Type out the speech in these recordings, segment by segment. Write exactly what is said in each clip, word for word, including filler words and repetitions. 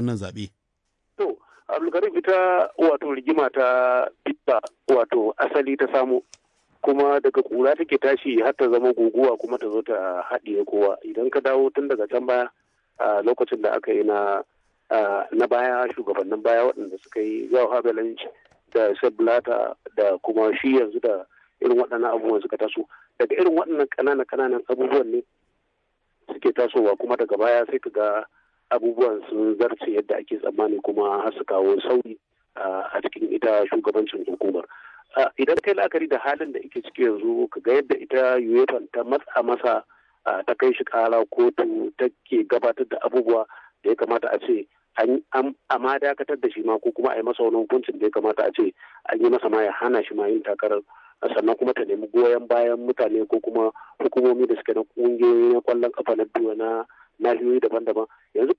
wannan zaɓe. To, Abdulkarim ita wato rigima ta FIFA wato asali ta samu kuma daga kura take tashi har ta zama guguwa kuma ta zo ta haɗiye kowa. Idan ka dawo tun daga can baya a lokacin da aka yi na na baya shugabannin baya waɗanda suka yi Joao Havelange da Sepp Blatter da kuma shi yanzu da irin waɗannan abubuwan suka taso. Daga irin waɗannan ƙananan ƙananan abubuwan ne suke tasowa kuma daga baya sai ka ga abubuwan sun zarce yadda ake tsammani kuma har su kawo sauyi a cikin ita shugabancin hukumar. Idan kai la'akari da halin da ake ciki yanzu ka ga yadda ita UEFA ta matsa masa ta kai shi kara kotu take gabatar da abubuwa da ya kamata a ce an ma dakatar da shi ma ko kuma a yi masa wani hukuncin da ya kamata a ce an yi masa ma ya hana shi ma yin takarar, sannan kuma ta nemi goyon bayan mutane ko kuma hukumomi da suke na kungiyoyi na kwallon kafa na duniya na nahiyoyi daban-daban. Yanzu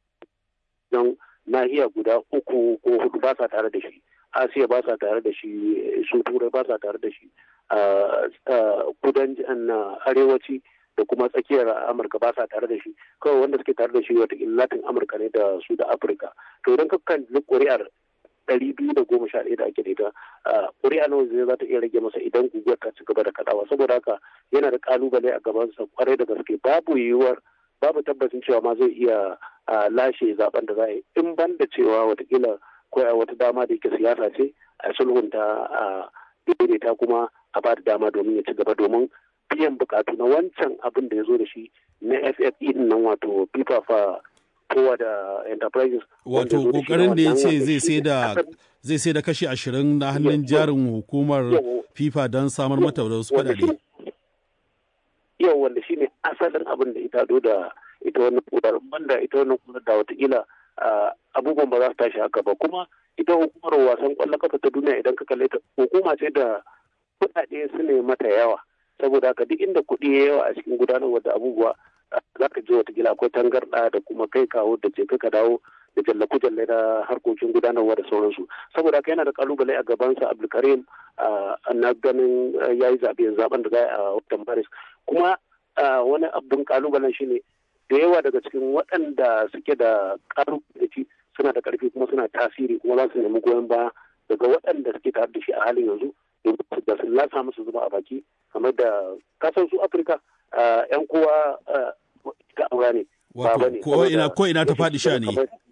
don nahiya guda uku ko hudu ba sa tare da shi, asiya ba sa tare da shi, su turai ba sa tare da shi, kudancin arewaci da kuma tsakiyar amurka ba sa tare da shi, kawai wanda suke tare da shi wata latin amurka ne da su da afirka. To idan ka kan ƙuri'ar ɗari biyu da goma sha ɗaya da ake da ita, ƙuri'a nawa zai za ta iya rage masa idan guguwar ta ci gaba da kaɗawa. Saboda haka yana da ƙalubale a gabansa kwarai da gaske, babu yiwuwar babu tabbacin cewa ma zai iya lashe zaben da za a yi, in ban da cewa watakila ko wata dama da yake siyasa ce a sulhunta a daidaita kuma a ba da dama domin ya ci gaba domin biyan bukatu na wancan abin da ya zo da shi na F F E din nan wato FIFA fa kowa da enterprises. Wato kokarin da ya ce zai sai da zai sai da kashi ashirin na hannun jarin hukumar FIFA don samar mata da wasu kuɗaɗe. Yau wanda shi ne asalin abin da ita do da ita wannan kudar banda ita wannan kudar da watakila abubuwan ba za su tashi haka ba. Kuma ita hukumar wasan kwallon kafa ta duniya idan ka kalle ta hukuma ce da kuɗaɗe su ne mata yawa, saboda haka duk inda kuɗi ya yawa a cikin gudanarwa da abubuwa za ka ji watakila akwai tangarɗa da kuma kai kawo da je ka dawo da jalle-jalle na harkokin gudanarwa da sauransu. Saboda haka yana da kalubale a gabansa Abdulkarim na ganin ya yi zaɓe zaben da za a watan Maris. Kuma wani abin kalubalen shi ne da yawa daga cikin waɗanda suke da kalubale suna da ƙarfi kuma suna tasiri kuma za su nemi goyon baya daga waɗanda suke tare da shi a halin yanzu da su lasa musu zuba a baki, kamar da kasan su Afirka yan kowa ta aura ne. Ko ina ko ina ta faɗi sha ne.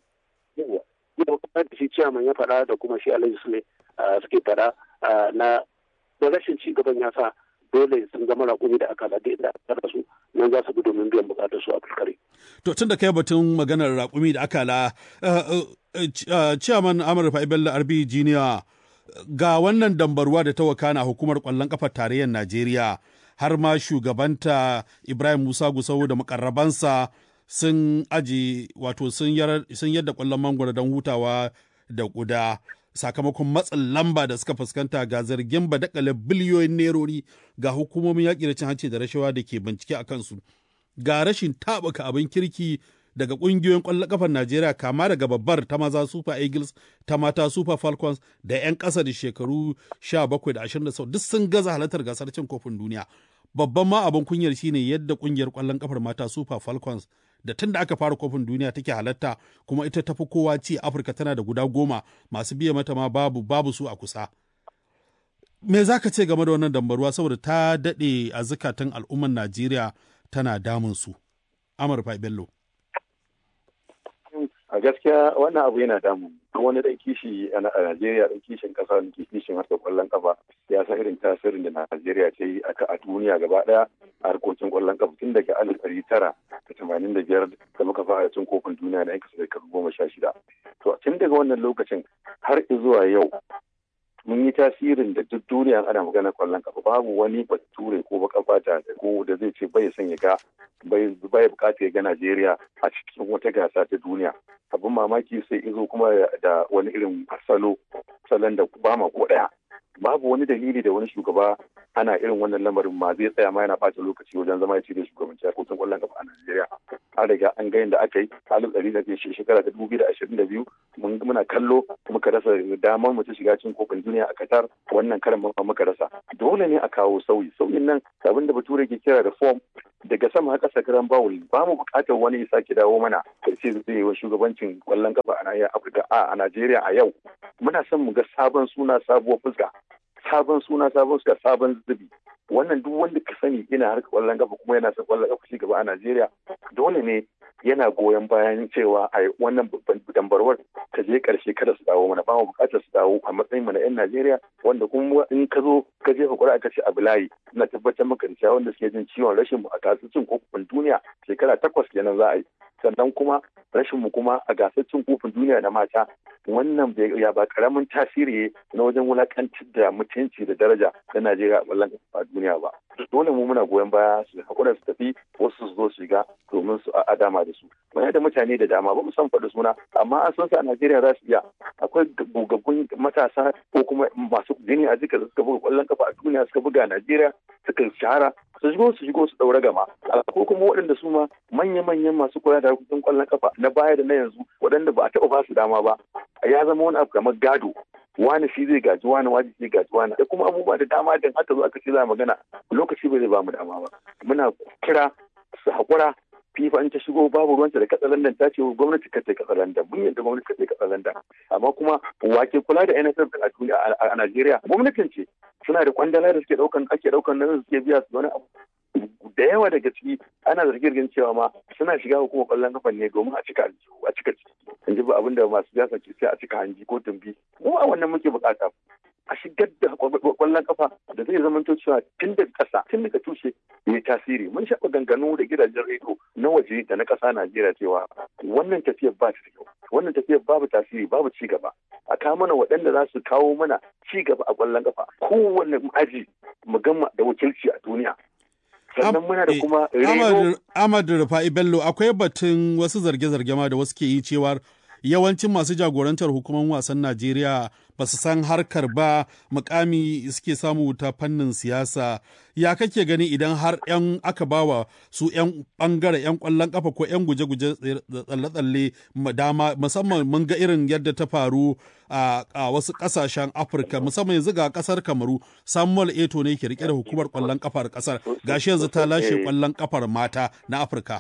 Yau kamar da shi ciyaman ya faɗa da kuma shi Alhaji Sule suke faɗa na rashin ci gaban ya sa dole sun zama raƙumi da aka lade da aka su nan za su bi domin biyan buƙatar su a fuskare. To tun da kai batun maganar raƙumi da aka la ciyaman Amurka Bello Arbi Jiniya ga wannan dambarwa da ta wakana hukumar ƙwallon ƙafar tarayyar Najeriya har ma shugabanta Ibrahim Musa Gusau da mukarrabansa sun aji wato sun yadda ƙwallon mangwaro don hutawa da ƙuda sakamakon matsin lamba da suka fuskanta ga zargin badakale biliyoyin nerori ga hukumomin yaƙi da cin hanci da rashawa da ke bincike a kansu, ga rashin taɓuka abin kirki daga ƙungiyoyin ƙwallon ƙafar Najeriya kama daga babbar ta maza Super Eagles, ta mata Super Falcons da 'yan ƙasa da shekaru sha bakwai da ashirin da sau duk sun gaza halartar gasar cin kofin duniya. Babban ma abin kunyar shine yadda ƙungiyar ƙwallon ƙafar mata Super Falcons da tun da aka fara kofin duniya take halatta kuma ita tafi kowa ci Afirka tana da guda goma masu biya mata ma babu babu su a kusa. Me za ka ce game da wannan dambaruwa saboda ta daɗe a zukatan al'ummar Najeriya tana damun su? Amurka Bello. A gaskiya wannan abu yana damu wani dan kishi a Najeriya dan kishin kasa da kishin harkar kwallon kafa ya san irin tasirin da Najeriya ta yi a duniya gaba daya a harkokin kwallon kafa tun daga alif ɗari tara da tamanin da biyar da muka fara cin kofin duniya na yan kasa shekaru goma sha shida. To tun daga wannan lokacin har zuwa yau mun yi tasirin da duk duniya ana magana kwallon kafa babu wani bature ko baka fata ko da zai ce bai son ya ga bai bai bukata ya ga Najeriya a cikin wata gasa ta duniya. Abin mamaki sai izo kuma da wani irin salo salon da ba ma ko daya babu wani dalili da wani shugaba ana irin wannan lamarin ma zai tsaya ma yana ɓata lokaci wajen zama ya cire shugabanci a kotun kwallon kafa a Najeriya. An riga an ga yadda aka yi alif ɗari da shekara ta dubu biyu da ashirin da biyu muna kallo muka rasa damar mu ta shiga cikin kofin duniya a Qatar, wannan karan ma muka rasa. Dole ne a kawo sauyi. Sauyin nan abin da bature ke kira reform daga sama haka sakaran bawul ba mu buƙatar wani ya sake dawo mana sai zai yi wa shugabancin kwallon kafa a nahiyar Afirka a Najeriya a yau. Muna son mu ga sabon suna sabuwar fuska, sabon suna sabon fuska, sabon zubi. Wannan duk wanda ka sani yana harka kwallon kafa kuma yana son kwallon kafa ci gaba a Najeriya dole ne yana goyon bayan cewa a wannan dambarwar ta je karshe kada su dawo mana, ba mu bukatar su dawo a matsayin mu na yan Najeriya wanda kuma in ka zo ka jefa ƙuri'a ka ce a bulayi ina tabbatar maka da cewa wanda suke jin ciwon rashin mu a gasar cin kofin duniya shekara takwas kenan za a yi, sannan kuma rashin mu kuma a gasar cin kofin duniya na mata wannan ya ba karamin tasiri na wajen wulakantar da mutunci da daraja na Najeriya a ƙwallon kafa a duniya ba. Dole mu muna goyon baya su hakura su tafi wasu su zo su shiga domin su a dama da su. Muna da mutane da dama ba mu san faɗi suna amma an san su a Najeriya za su iya. Akwai gogaggun matasa ko kuma masu jini a jika da suka buga ƙwallon kafa a duniya suka buga a Najeriya suka shahara su shigo su shigo su ɗaura gama. Ko kuma waɗanda su ma manya-manyan masu kula da harkokin ƙwallon kafa na baya da na yanzu waɗanda ba a taɓa ba su dama ba. Ya zama wani abu kamar gado. Wani shi zai gaji wani, wani zai gaji wani, da kuma abubuwa da dama da aka zo aka ce za magana lokaci bai zai ba mu dama ba. Muna kira su haƙura FIFA in ta shigo babu ruwanta da katsalandan ta ce gwamnati ka ce katsalandan, mun yadda gwamnati ka ce katsalandan, amma kuma wake kula da N F F a duniya a Najeriya gwamnatin ce, suna da kwandala da suke daukan ake daukan nan suke biya su wani abu da yawa daga ciki ana zargin cewa ma suna shiga hukumar kwallon kafa ne domin a cika a cika ciki in ji ba abin da masu siyasa ke sai a cika hanji ko tumbi, mu a wannan muke bukata a shigar da kwallon kafa da zai zama cewa tun daga ƙasa tun daga tushe ya tasiri. Mun shaɓa ganganu da gidajen rediyo na waje da na ƙasa Najeriya cewa wannan tafiyar ba ta da kyau, wannan tafiyar babu tasiri babu ci gaba, a kawo mana waɗanda za su kawo mana ci gaba a kwallon kafa kowane aji mu gama da wakilci a duniya. Sannan muna da kuma reno. Ahmad Rufa'i Bello, akwai batun wasu zarge-zarge ma da wasu ke yi cewar yawancin masu jagorantar hukumar wasan Najeriya ba su san harkar ba, mukami suke samu ta fannin siyasa. Ya kake gani idan har yan aka bawa su yan bangare yan kwallon kafa ko yan guje-guje tsalle-tsalle dama, musamman mun ga irin yadda ta faru a wasu kasashen Afirka, musamman yanzu ga kasar Kamaru, Samuel Eto'o ne ke rike da hukumar kwallon kafar kasar, gashi yanzu ta lashe kwallon kafar mata na Afirka.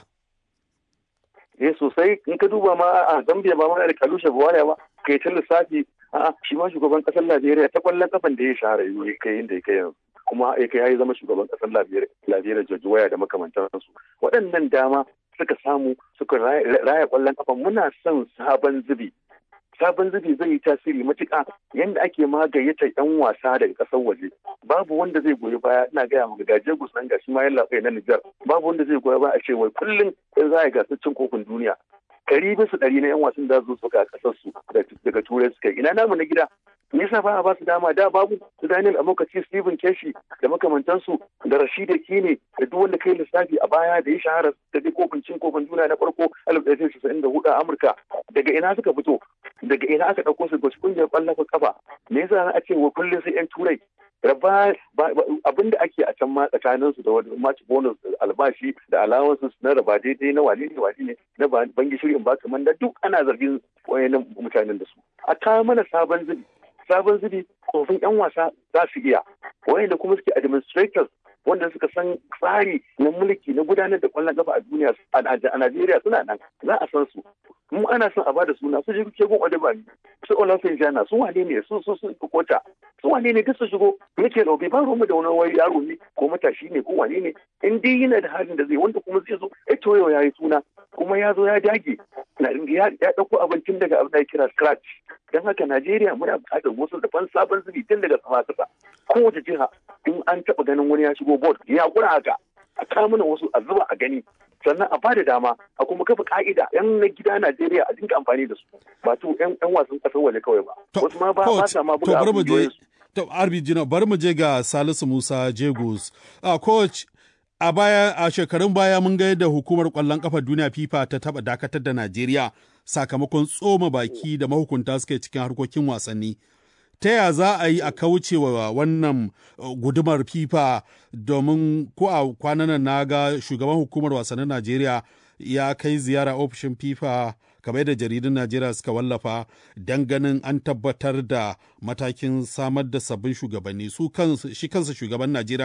Eh sosai, in ka duba ma a Gambia ba mana da Kalusha Buwariya ba, kai ta lissafi a shi ma shugaban kasar Najeriya ta kwallon kafan da ya shahara yi kai inda ya kai yanzu, kuma ya kai ya zama shugaban kasar Najeriya George Weah da makamantansu. Waɗannan dama suka samu suka raya kwallon kafan. Muna son sabon zubi. Sabon zubi zai yi tasiri matuƙa yadda ake ma gayyata 'yan wasa daga ƙasar waje. Babu wanda zai goyi baya, ina gaya maka gaje gusan gashi ma yalla kai na Nijar. Babu wanda zai goyi baya a ce wai kullum in za a gasar cin kofin duniya. Kari bisa ɗari na 'yan wasan da zo suka ƙasar su daga Turai suka yi. Ina namu na gida. Me yasa ba a ba su dama da babu su Daniel Amokaci, Stephen Keshi da makamantansu da Rashida Kine da duk wanda kai lissafi a baya da ya shahara da dai kofin cin kofin duniya na farko alif ɗaya tara casa'in da hudu a Amurka. Daga ina suka fito? Daga ina aka ɗauko su ga kungiyar ƙwallon kafa? Me yasa za a ce wa kullum sai 'yan Turai? Raba abin da ake a can ma tsakanin su da wani match bonus albashi da allowances na raba daidai na wani ne wani ne na bangi shirin ba kamar da duk ana zargin wayannan mutanen da su. A kawo mana sabon zubi. Sabon zubi kofin 'yan wasa za su iya, wayanda kuma suke administrators wanda suka san tsari na mulki na gudanar da kwallon kafa a duniya a Najeriya suna nan, za a san su. Mu ana son a bada suna su je gun Odebani, su Olafinjana, su wane ne su su su Kota, su wane ne duk su shigo. Muke Obi ba mu da wani wai yaro ne ko matashi ne ko wane ne, in dai yana da halin da zai wanda kuma zai zo Eto'o yau yayi suna kuma ya zo ya dage ya dauko abincin daga abin da kira scratch. Don haka Najeriya muna buƙatar wasu daban sabon zubi tun daga sama kasa. Kowace jiha in an taɓa ganin wani ya shigo board ya kura haka a kawo mana wasu a zuba a gani, sannan a bada dama a kuma kafa ka'ida yan na gida Najeriya a dinga amfani da su ba to yan wasan ƙasar waje kawai ba. Wasu ma ba ba sa ma buga abu da su. To R B Jina bari mu je ga Salisu Musa Jegos. Uh, coach, a baya a shekarun baya mun ga yadda hukumar kwallon kafa duniya FIFA ta taba dakatar da Najeriya sakamakon tsoma baki da mahukunta suke cikin harkokin wasanni. Ta ya za a yi a kauce wa wannan gudumar FIFA, domin ko a kwanan nan na ga shugaban hukumar wasannin Najeriya ya kai ziyara ofishin FIFA kamar da jaridun Najeriya suka wallafa don ganin an tabbatar da matakin samar da sabbin shugabanni. Su kansu shi kansa shugaban Najeriya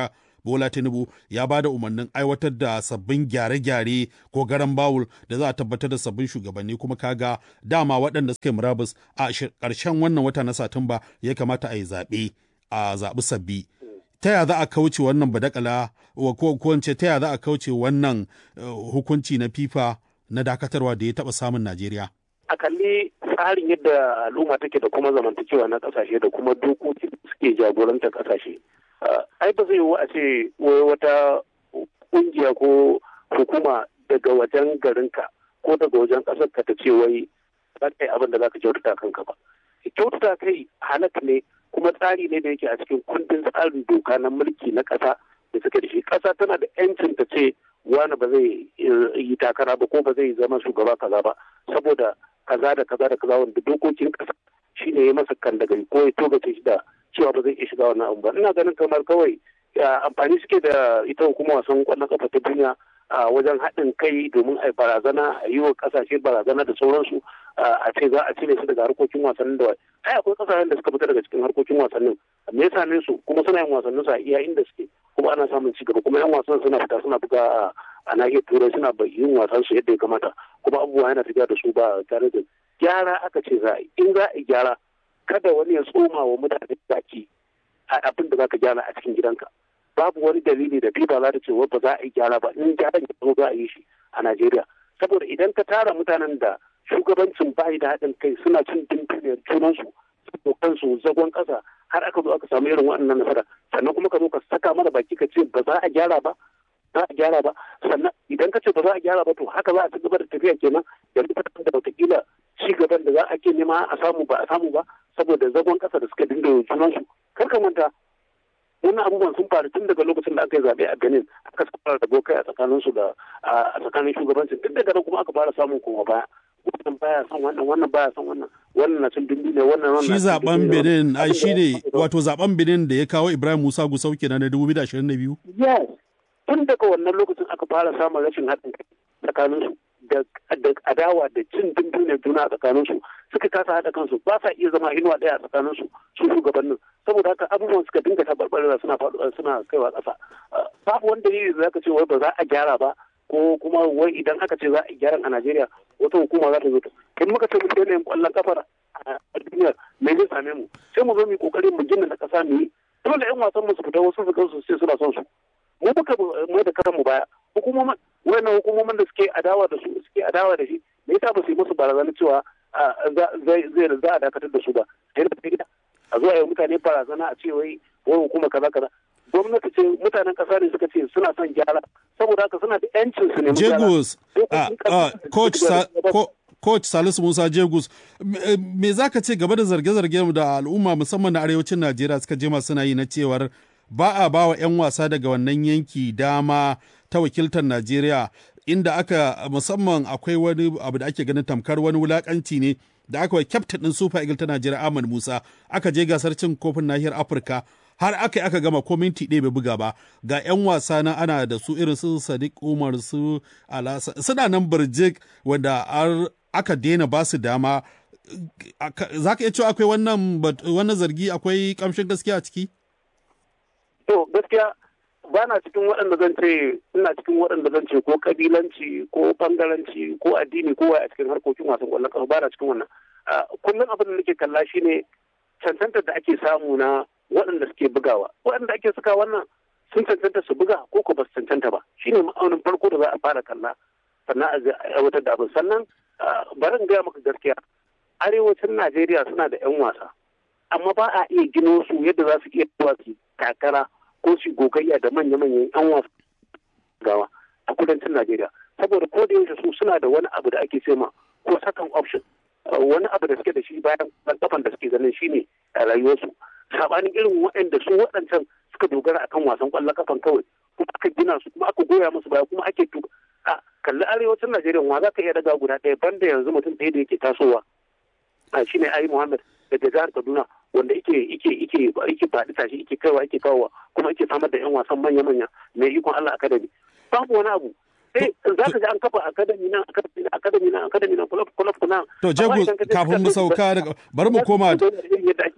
Bola Tinubu ya ba da umarnin aiwatar da sabbin gyare-gyare ko garan bawul da za a tabbatar da sabbin shugabanni, kuma kaga dama waɗanda suka yi murabus a ƙarshen wannan wata na Satumba ya kamata a yi zaɓe a zaɓi sabbi. Ta yaya za a kauce wannan badakala ko ko ta yaya za a kauce wannan hukunci na FIFA na dakatarwa da ya taɓa samun Najeriya? A kalli tsarin yadda al'umma take da kuma zamantakewa na kasashe da kuma dokoki suke jagorantar kasashe. Ai ba zai yiwu a ce wata kungiya ko hukuma daga wajen garinka ko daga wajen ƙasar ka ta ce wai za ka yi abin da za ka kyautata kanka ba. Kyautata kai halatta ne kuma tsari ne da yake a cikin kundin tsarin doka na mulki na ƙasa da suke da shi. Ƙasa tana da 'yancin ta ce wani ba zai yi takara ba ko ba zai zama shugaba kaza ba saboda kaza da kaza da kaza wanda dokokin kasa shine ya masa kan daga ko ya togace shi da cewa ba zai iya shiga wannan abu ba. Ina ganin kamar kawai amfani suke da ita hukumar wasan kwallon kafa ta duniya a wajen haɗin kai domin a barazana a yi wa kasashe barazana da sauransu a ce za a cire su daga harkokin wasannin da ai akwai kasashen da suka fita daga cikin harkokin wasannin me ya same su kuma suna yin wasannin su a iya inda suke kuma ana samun ci gaba kuma yan wasan suna fita suna buga a nahiyar turai suna yin wasan su yadda ya kamata kuma abubuwa yana tafiya da su ba tare da gyara aka ce za a yi in za a yi gyara kada wani ya tsoma wa mutane baki a abin da za ka gyara a cikin gidanka babu wani dalili da fifa za ta ce ba za a yi gyara ba in gyara ya zo za a yi shi a Najeriya saboda idan ka tara mutanen da shugabancin bayi da haɗin kai suna cin dindiniyar junansu su kansu zagon ƙasa har aka zo aka samu irin waɗannan nasara sannan kuma ka zo ka saka mana baki ka ce ba za a gyara ba za a gyara ba sannan idan ka ce ba za a gyara ba to haka za a ci gaba da tafiya kenan yanzu ta da wataƙila ci gaban da za a ke nema a samu ba a samu ba saboda zagon ƙasa da suka dinga junansu kar ka manta wannan abubuwan sun faru tun daga lokacin da aka yi zaɓe a Benin aka fara da bokai a tsakanin su da a tsakanin shugabancin tun daga nan kuma aka fara samun kuma baya wannan baya son wannan wannan baya son wannan wannan na cin dindi ne wannan wannan shi zaben Benin ai shi ne wato zaben Benin da ya kawo Ibrahim Musa Gusau kenan na dubu biyu da ashirin da biyu yes tun daga wannan lokacin aka fara samun rashin haɗin kai tsakanin su da adawa da cin dindi ne juna a tsakanin su suka kasa haɗa kansu ba sa iya zama inuwa ɗaya a tsakanin su su shugabannin saboda haka abubuwan suka dinga tabarbarewa suna faɗuwa suna kaiwa ƙasa babu wani dalili da zaka ce wai ba za a gyara ba ko kuma wai idan aka ce za a gyara a Najeriya wata hukuma za ta zo ta kin muka ce mun daina yin ƙwallon kafar a duniya me zai same mu sai mu zo mu yi kokari mu gina na ƙasa mu yi dole ƴan wasan mu su fita wasu su kansu sai suna son su mu muka mai da karan mu baya hukumomin wayannan hukumomin da suke adawa da su suke adawa da shi me yasa ba su yi musu barazana cewa zai za a dakatar da su ba sai da gida a zuwa yau mutane barazana a ce wai wai hukuma kaza kaza gwamnati ce mutanen kasa ne suka ce suna son gyara saboda haka suna da yancin su ne Jegus coach coach Salisu Musa Jegus me zaka ce gaba da zarge-zarge da al'umma musamman na arewacin Najeriya suka je suna yi na cewar ba a ba wa 'yan wasa daga wannan yanki dama ta wakiltar Najeriya inda aka musamman akwai wani abu da ake ganin tamkar wani wulakanci ne da aka wa kyaftin ɗin Super Eagles ta Najeriya Ahmad Musa aka je gasar cin kofin nahiyar Afirka har aka yi aka gama ko minti ɗaya bai buga ba ga 'yan wasa na ana da su irin su Sadiq Umar su Alasa suna nan Birjik wanda aka daina ba su dama za ka iya cewa akwai wannan wannan zargi akwai kamshin gaskiya a ciki? To gaskiya ba na cikin waɗanda zan ce ina cikin waɗanda zan ce ko kabilanci ko bangaranci ko addini ko a cikin harkokin wasan ƙwallon ƙafa ba na cikin wannan kullum abin da nake kalla shine cancantar da ake samu na waɗanda suke bugawa waɗanda ake suka wannan sun cancanta su buga ko ko ba su cancanta ba shine ma'aunin farko da za a fara kalla sannan a aiwatar da abin sannan bari in gaya maka gaskiya arewacin Najeriya suna da 'yan wasa amma ba a iya gino su yadda za su iya zuwa su takara ko su gogayya da manya-manyan 'yan wasa gawa a kudancin Najeriya saboda ko da yaushe su suna da wani abu da ake cema ko second option wani abu da suke da shi bayan kafan da suke ganin shine a rayuwarsu sabanin irin waɗanda su waɗancan suka dogara akan wasan ƙwallon kafan kawai kuma aka gina su kuma aka goya musu baya kuma ake tuka a kalli arewacin Najeriya wa za ka iya daga guda ɗaya banda yanzu mutum ɗaya da yake tasowa a shine Ali Muhammad daga jihar Kaduna wanda yake yake yake yake faɗi tashi yake kaiwa yake kawowa kuma yake samar da 'yan wasan manya-manya mai ikon Allah Academy babu wani abu sai za ka ji an kafa academy nan academy nan academy nan academy nan club club nan to Jegus kafin mu sauka daga bari mu koma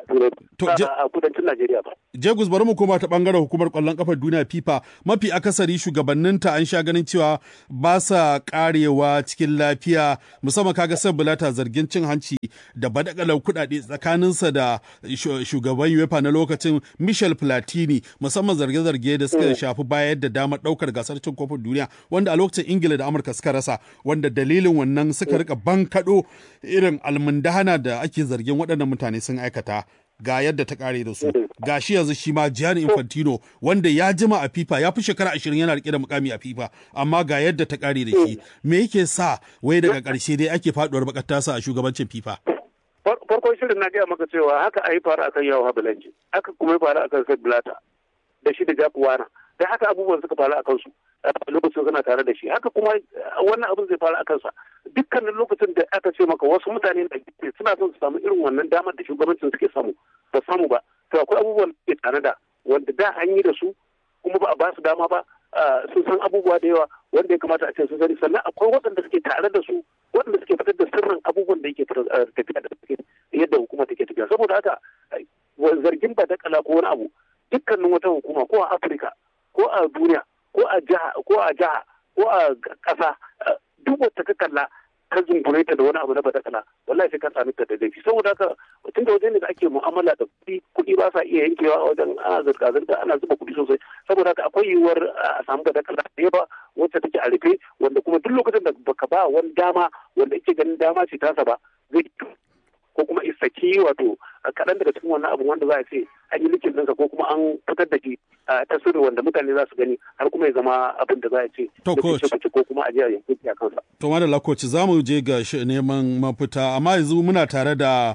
a kudancin Najeriya ba. Jagus, bari mu koma ta bangaren hukumar kwallon kafar duniya FIFA. Mafi akasari shugabanninta an sha ganin cewa ba sa karewa cikin lafiya, musamman kaga Sepp Blatter zargin cin hanci da badakalar kuɗaɗe tsakaninsa da shugaban UEFA na lokacin Michel Platini, musamman zarge-zarge da suka shafi bayar da damar ɗaukar gasar cin kofin duniya wanda a lokacin Ingila da Amurka suka rasa, wanda dalilin wannan suka rika bankaɗo irin almundahana da ake zargin waɗannan mutane sun aikata. Ga yadda ta kare da su, ga shi yanzu shi ma Gianni Infantino wanda ya jima a FIFA, ya fi shekara ashirin yana rike da mukami a FIFA, amma ga yadda ta kare da shi. Me yake sa wai daga ƙarshe dai ake faduwar bakar tasa a shugabancin FIFA? Farkon shirin na gaya maka cewa haka a yi faru akan yawo Habilanji, haka kuma yi faru akan Sepp Blatter da shi da Jack Wana, da haka abubuwan suka faru akan su lokacin suna tare da shi, haka kuma wannan abin zai faru akan sa. Dukkanin lokacin da aka ce maka wasu mutane da suna son su samu irin wannan damar da shugabancin suke samu ba samu ba, to akwai abubuwan da ke tare da wanda da an yi da su kuma ba a ba su dama ba, sun san abubuwa da yawa wanda ya kamata a ce sun sani, sannan akwai waɗanda suke tare da su waɗanda suke fitar da sirrin abubuwan da yake tafiya da yadda hukuma take tafiya. Saboda haka zargin ba dakala ko wani abu, dukkanin wata hukuma ko a Afirka ko a duniya ko a jiha ko a jiha ko a ƙasa, duk wata ka kalla ka zungure ta da wani abu na badakala wallahi sai ka sami ta da laifi. Saboda haka tun da wajen ne da ake mu'amala da kuɗi, kuɗi ba sa iya yankewa a wajen ana zirga-zirga ana zuba kuɗi sosai. Saboda haka akwai yiwuwar a samu badakala da yawa wacce take a rufe, wanda kuma duk lokacin da baka ba wani dama wanda yake ganin dama ce tasa ba zai ko kuma isaki wato kaɗan daga cikin wannan abu wanda za a ce an yi likin ɗinsa ko kuma an fitar da shi ta sirri wanda mutane za su gani har kuma ya zama abin da za a ce ko kuma a je a yankuki a kansa. To madalla coach, za mu je ga neman mafita, amma yanzu muna tare da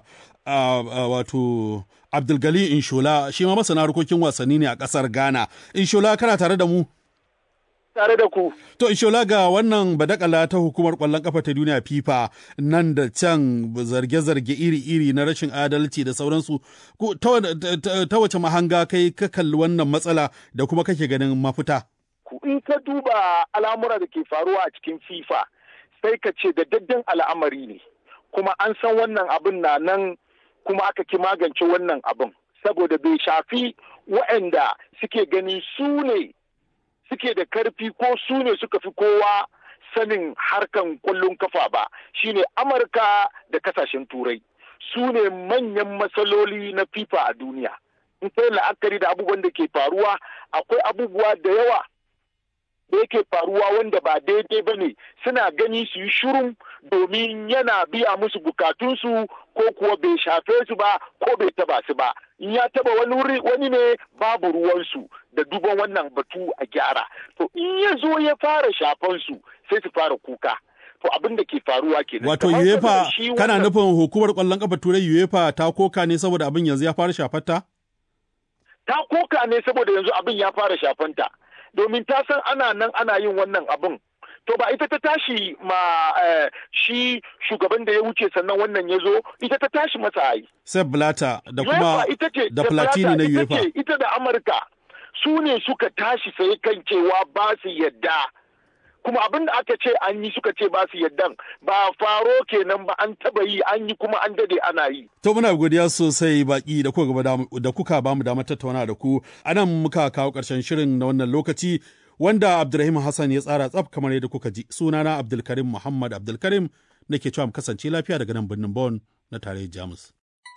wato Abdulgali Inshola, shi ma masana harkokin wasanni ne a ƙasar Ghana. Inshola, kana tare da mu? Tare da ku. To, Inshola, ga wannan badakala ta hukumar ƙwallon ƙafa ta duniya FIFA nan da can zarge-zarge iri-iri na rashin adalci da sauransu. Ta wace mahanga kai ka kalli wannan matsala da kuma kake ganin mafita? In ka duba al'amura da ke faruwa a cikin FIFA, sai ka ce da daddan al'amari ne. Kuma an san wannan abin na nan kuma aka ki magance wannan abin. Saboda bai shafi waɗanda suke gani su ne suke da karfi ko su ne suka fi kowa sanin harkan kwallon kafa ba, shine Amurka da kasashen Turai. Su ne manyan matsaloli na FIFA a duniya. In kai la'akari da abubuwan da ke faruwa, akwai abubuwa da yawa da yake faruwa wanda ba daidai ba ne, suna gani su yi shirin domin yana biya musu bukatunsu ko kuwa bai shafe su ba ko bai taba su ba. In ya taba wani wani ne babu ruwansu da duban wannan batu a gyara. To in ya zo ya fara shafan su sai su fara kuka. To abin da ke faruwa kenan. Wato UEFA, kana nufin hukumar kwallon kafa Turai UEFA ta koka ne saboda abin yanzu ya fara shafanta? Ta koka ne saboda yanzu abin ya fara shafanta. Domin ta san ana nan ana yin wannan abin. To ba ita ta tashi ma eh, shi shugaban da ya wuce sannan wannan ya zo, ita ta tashi masa ai. Sepp Blatter da kuma da Platini na UEFA. Ita da Amurka su ne suka tashi sai kan cewa ba su yadda. Kuma abin da aka ce an yi suka ce ba su yaddan ba faro kenan ba, an taba yi an yi kuma an dade ana yi. To muna godiya sosai baki da kuka da kuka ba mu damar tattauna da ku. Anan muka kawo ƙarshen shirin na wannan lokaci wanda Abdulrahim Hassan ya tsara tsaf kamar yadda kuka ji. Sunana Abdulkarim Muhammad Abdulkarim nake cewa mu kasance lafiya daga nan birnin Bonn na tarayyar Jamus.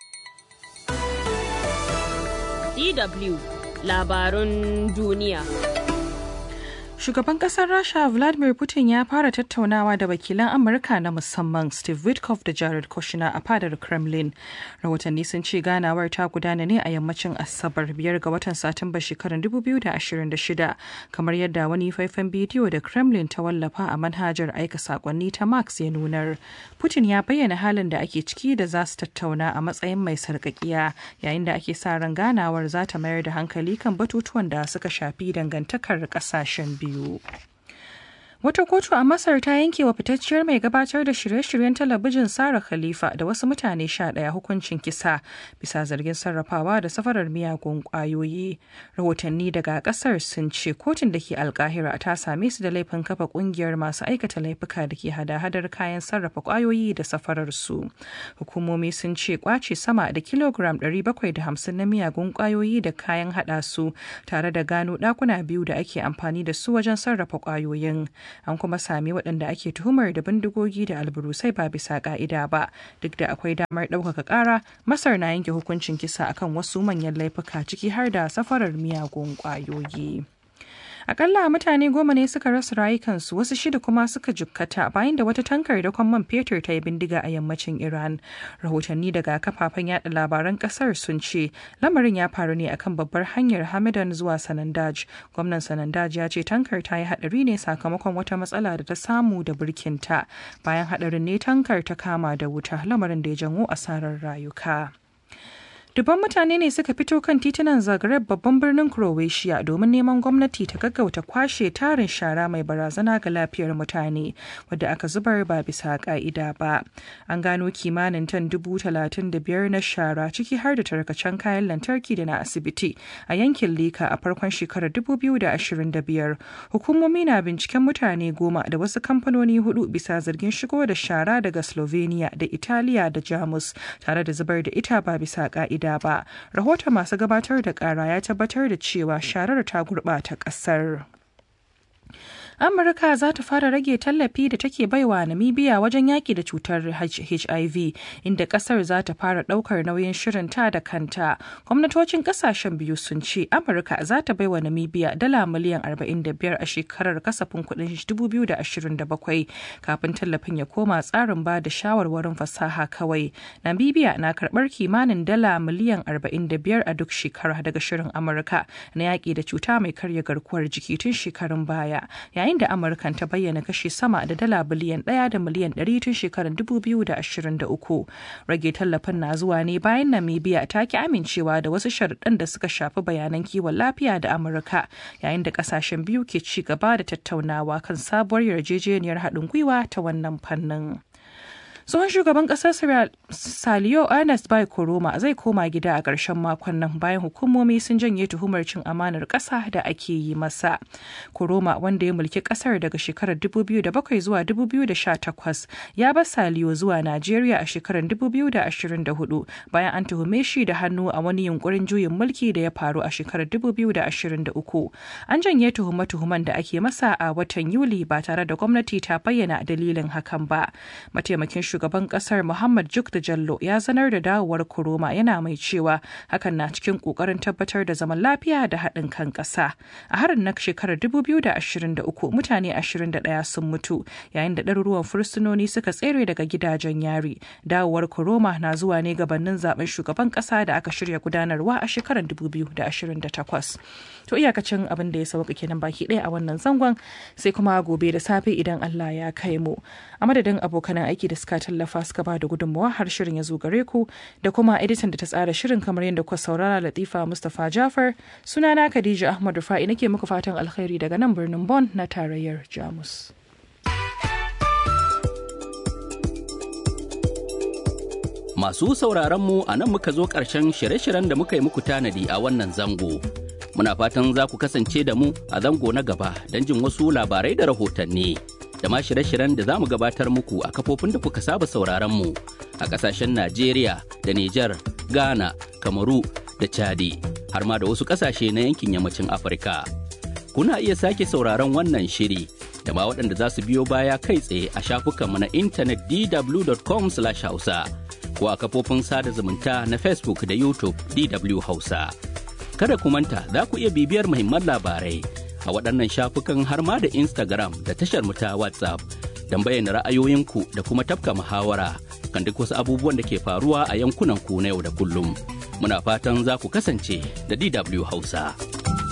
D W Labarun duniya. Shugaban kasar Rasha Vladimir Putin ya fara tattaunawa da wakilan Amurka na musamman Steve Witkoff da Jared Kushner a fadar Kremlin. Rahotanni sun ce ganawar ta gudana ne a yammacin Asabar biyar ga watan Satumba shekarar dubu biyu da ashirin da shida, kamar yadda wani faifan bidiyo da Kremlin ta wallafa a manhajar aika sakonni ta Max ya nunar. Putin ya bayyana halin da ake ciki da za su tattauna a matsayin mai sarƙaƙiya, yayin da ake sa ran ganawar za ta mayar da hankali kan batutuwan da suka shafi dangantakar ƙasashen biyu. Wata kotu a Masar ta yanke wa fitacciyar mai gabatar da shirye-shiryen talabijin Sarah Khalifa da wasu mutane sha ɗaya hukuncin kisa bisa zargin sarrafawa da safarar miyagun ƙwayoyi. Rahotanni daga ƙasar sun ce kotun da ke Alkahira ta same su da laifin kafa ƙungiyar masu aikata laifuka da ke hada-hadar kayan sarrafa ƙwayoyi da safarar su. Hukumomi sun ce kwace sama da kilogram ɗari bakwai da hamsin na miyagun ƙwayoyi da kayan haɗa su tare da gano ɗakuna biyu da ake amfani da su wajen sarrafa ƙwayoyin. An kuma sami waɗanda ake tuhumar da bindigogi da alburusai ba bisa ƙa'ida ba. Duk da akwai damar ɗaukaka ƙara, Masar na yanke hukuncin kisa akan wasu manyan laifuka ciki har da safarar miyagun ƙwayoyi. Akalla mutane goma ne suka rasa rayukansu wasu shida kuma suka jikkata bayan da wata tankar da man fetur ta yi bindiga a yammacin Iran. Rahotanni daga kafafen yada labaran kasar sun ce lamarin ya faru ne akan babbar hanyar Hamadan zuwa Sanandaj. Gwamnan Sanandaj ya ce tankar ta yi hadari ne sakamakon wata matsala da ta samu da birkinta. Bayan hadarin ne tankar ta kama da wuta, lamarin da ya janwo asarar rayuka. Dubban mutane ne suka fito kan titunan Zagreb babban birnin Croatia domin neman gwamnati ta gaggauta kwashe tarin shara mai barazana ga lafiyar mutane wadda aka zubar ba bisa ka'ida ba. An gano kimanin tan dubu talatin da biyar na shara ciki har da tarkacen kayan lantarki da na asibiti a yankin Lika a farkon shekarar dubu biyu da ashirin da biyar. Hukumomi na binciken mutane goma da wasu kamfanoni hudu bisa zargin shigo da shara daga Slovenia da Italiya da Jamus tare da zubar da ita ba bisa ka'ida ba. Rahoton masu gabatar da kara ya tabbatar da cewa sharar ta gurɓata ƙasar. Amurka za ta fara rage tallafi da take baiwa Namibia wajen yaki da cutar H I V, inda kasar za ta fara daukar nauyin shirin ta da kanta. Gwamnatocin kasashen biyu sun ce Amurka za ta baiwa Namibia dala miliyan arba'in da biyar a shekarar kasafin kudin dubu biyu da ashirin da bakwai kafin tallafin ya koma tsarin ba da shawarwarin fasaha kawai. Namibia na karbar kimanin dala miliyan arba'in da biyar a duk shekara daga shirin Amurka na yaki da cuta mai karya garkuwar jiki tun shekarun baya. Yayin da Amurkan ta bayyana kashi sama da dala biliyan ɗaya da miliyan ɗari tun shekarar dubu biyu da ashirin da uku. Rage tallafin na zuwa ne bayan Namibia ta ki amincewa da wasu sharuɗan da suka shafi bayanan kiwon lafiya da Amurka, yayin da ƙasashen biyu ke ci gaba da tattaunawa kan sabuwar yarjejeniyar haɗin gwiwa ta wannan fannin. Tsohon shugaban ƙasar Saliyo Ernest Bai Koroma zai koma gida a ƙarshen makon nan bayan hukumomi sun janye tuhumar cin amanar ƙasa da ake yi masa. Koroma, wanda ya mulki ƙasar daga shekarar dubu biyu da bakwai zuwa dubu biyu da sha takwas, ya bar Saliyo zuwa Najeriya a shekarar dubu biyu da ashirin da hudu bayan an tuhume shi da hannu a wani yunkurin juyin mulki da ya faru a shekarar dubu biyu da ashirin da uku. An janye tuhume-tuhumen da ake masa a watan Yuli ba tare da gwamnati ta bayyana dalilin hakan ba. Mataimakin shugaban kasar Muhammad Juk da Jallo ya sanar da dawowar Kuroma, yana mai cewa hakan na cikin kokarin tabbatar da zaman lafiya da haɗin kan ƙasa. A harin na shekarar dubu biyu da ashirin da uku mutane ashirin da ɗaya sun mutu yayin da ɗaruruwan fursunoni suka tsere daga gidajen yari. Dawowar Kuroma na zuwa ne gabanin zaben shugaban ƙasa da aka shirya gudanarwa a shekarar dubu biyu da ashirin da takwas. To iyakacin abin da ya sauka kenan baki ɗaya a wannan zangon, sai kuma gobe da safe idan Allah ya kai mu. A madadin abokan aiki da suka tallafa suka ba da gudunmawa har shirin ya zo gare ku, da kuma editan da ta tsara shirin kamar yadda kuka saurara Latifa Mustapha Jafar, sunana Khadija Ahmad Rufa'i nake muku fatan alkhairi daga nan birnin Bonn na tarayyar Jamus. Masu sauraron mu a nan muka zo ƙarshen shirye-shiryen da muka yi muku tanadi a wannan zango. Muna fatan za ku kasance da mu a zango na gaba don jin wasu labarai da rahotanni. Da ma shirye-shiryen da za mu gabatar muku a kafofin da kuka saba sauraron mu a ƙasashen Najeriya da Nijar, Ghana, Kamaru da Chadi, har ma da wasu ƙasashe na yankin yammacin Afirka. Kuna iya sake sauraron wannan shiri da ma waɗanda za su biyo baya kai tsaye a shafukanmu na intanet d w dot com slash hausa ko a kafofin sada zumunta na Facebook da YouTube D W Hausa. Kada ku manta za ku iya bibiyar muhimman labarai a waɗannan shafukan har ma da Instagram da tashar mu ta WhatsApp don bayyana ra'ayoyinku da kuma tafka muhawara kan duk wasu abubuwan da ke faruwa a yankunan ku na yau da kullum. Muna fatan za ku kasance da D W Hausa.